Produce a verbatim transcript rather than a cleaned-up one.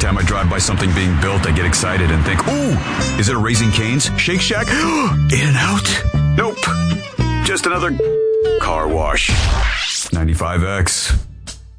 time I drive by something being built, I get excited and think, ooh, is it a Raising Cane's? Shake Shack? In-N-Out? Nope. Just another car wash. ninety-five X.